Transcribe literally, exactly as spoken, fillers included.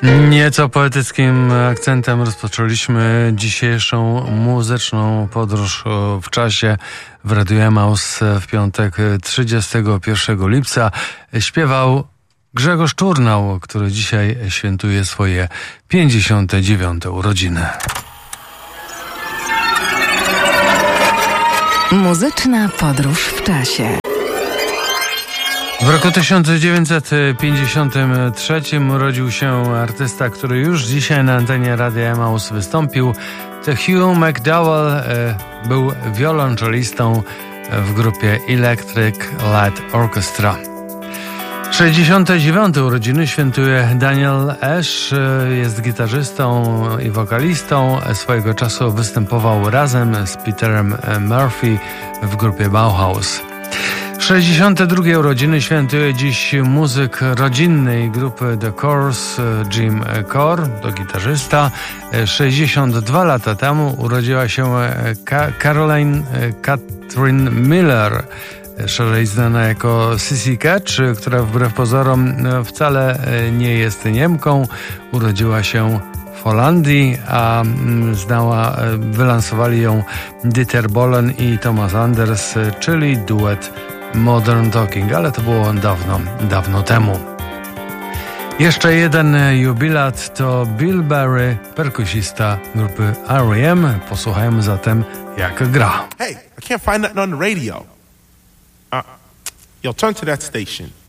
Nieco poetyckim akcentem rozpoczęliśmy dzisiejszą muzyczną podróż w czasie w Radiu Emaus w piątek trzydziestego pierwszego lipca. Śpiewał Grzegorz Czurnał, który dzisiaj świętuje swoje pięćdziesiąte dziewiąte urodziny. Muzyczna podróż w czasie. W roku tysiąc dziewięćset pięćdziesiątym trzecim urodził się artysta, który już dzisiaj na antenie Radia Emaus wystąpił. To Hugh McDowell e, był wiolonczelistą w grupie Electric Light Orchestra. sześćdziesiąte dziewiąte urodziny świętuje Daniel Ash, jest gitarzystą i wokalistą. Swojego czasu występował razem z Peterem Murphy w grupie Bauhaus. sześćdziesiąte drugie urodziny świętuje dziś muzyk rodzinnej grupy The Corrs, Jim Corr, to gitarzysta. sześćdziesiąt dwa lata temu urodziła się Ka- Caroline Catherine Miller, szerzej znana jako Sissy Catch, która wbrew pozorom wcale nie jest Niemką. Urodziła się w Holandii, a znała, wylansowali ją Dieter Bohlen i Thomas Anders, czyli duet Modern Talking, ale to było dawno, dawno temu. Jeszcze jeden jubilat to Bill Berry, perkusista grupy R E M. Posłuchajmy zatem, jak gra. Hey, I can't find nothing on the radio. Uh, yo, turn to that station.